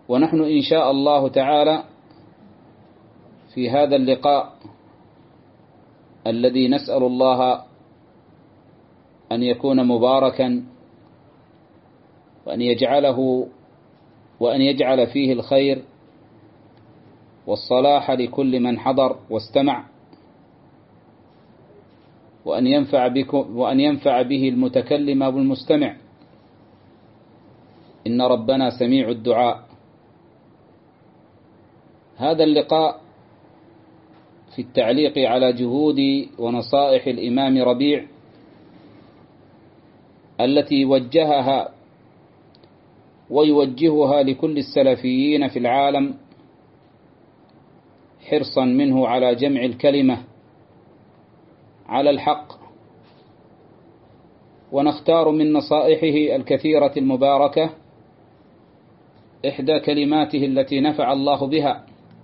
ونحن إن شاء الله تعالى في هذا اللقاء الذي نسأل الله أن يكون مباركا وأن يجعل فيه الخير والصلاح لكل من حضر واستمع، وأن ينفع به المتكلم والمستمع، إن ربنا سميع الدعاء. هذا اللقاء في التعليق على جهود ونصائح الإمام ربيع التي وجهها ويوجهها لكل السلفيين في العالم حرصا منه على جمع الكلمة على الحق. ونختار من نصائحه الكثيرة المباركة إحدى كلماته التي نفع الله بها.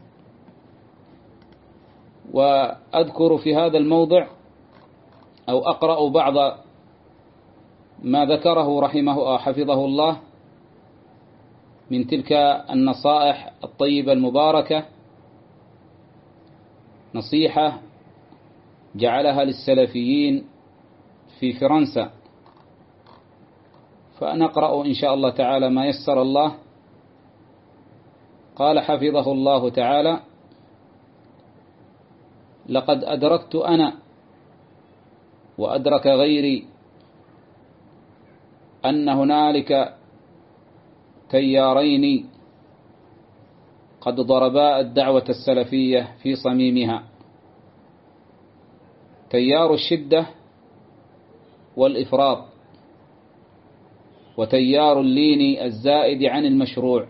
وأذكر في هذا الموضع أو أقرأ بعض ما ذكره حفظه الله من تلك النصائح الطيبة المباركة، نصيحة جعلها للسلفيين في فرنسا، فنقرأ إن شاء الله تعالى ما يسر الله. قال حفظه الله تعالى: لقد أدركت أنا وأدرك غيري أن هنالك تيارين قد ضربا الدعوة السلفية في صميمها: تيار الشدة والإفراط، وتيار اللين الزائد عن المشروع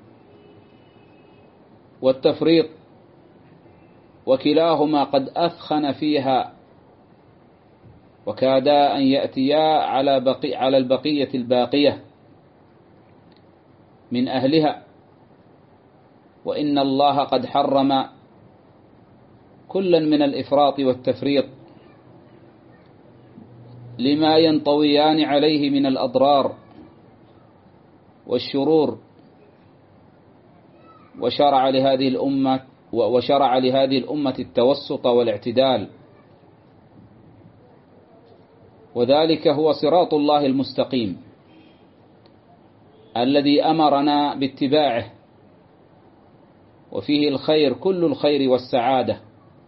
والتفريط، وكلاهما قد أثخن فيها وكادا أن يأتيا على البقية الباقية من أهلها، وإن الله قد حرم كلا من الإفراط والتفريط لما ينطويان عليه من الأضرار والشرور، وشرع لهذه الأمة التوسط والاعتدال، وذلك هو صراط الله المستقيم الذي أمرنا باتباعه، وفيه الخير، كل الخير والسعادة،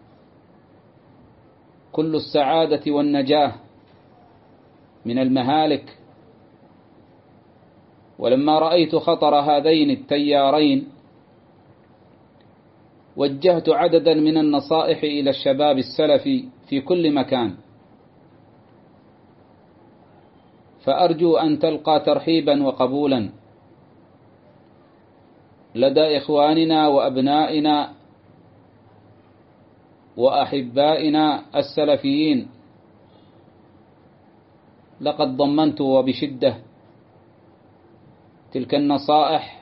كل السعادة والنجاة من المهالك. ولما رأيت خطر هذين التيارين وجهت عددا من النصائح إلى الشباب السلفي في كل مكان، فأرجو أن تلقى ترحيبا وقبولا لدى إخواننا وأبنائنا وأحبائنا السلفيين. لقد ضمنت وبشدة تلك النصائح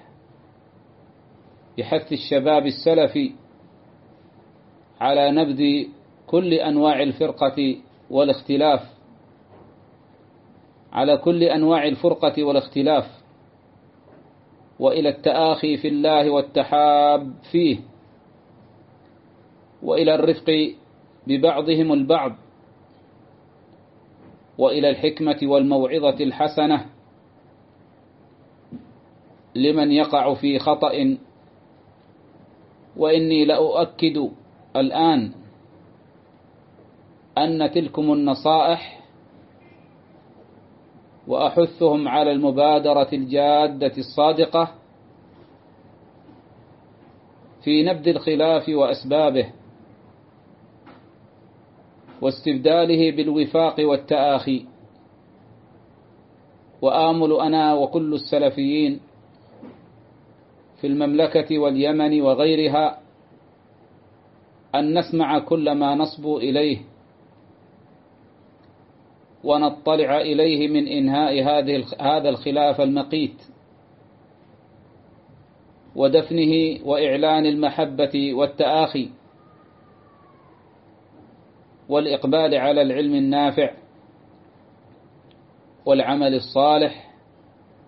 بحث الشباب السلفي على نبذ كل أنواع الفرقة والاختلاف، وإلى التآخي في الله والتحاب فيه، وإلى الرفق ببعضهم البعض، وإلى الحكمة والموعظة الحسنة لمن يقع في خطأ. وإني لأؤكد الآن أن تلكم النصائح وأحثهم على المبادرة الجادة الصادقة في نبذ الخلاف وأسبابه واستبداله بالوفاق والتآخي. وآمل أنا وكل السلفيين في المملكة واليمن وغيرها أن نسمع كل ما نصبو إليه ونطلع إليه من إنهاء هذا الخلاف المقيت ودفنه وإعلان المحبة والتآخي والإقبال على العلم النافع والعمل الصالح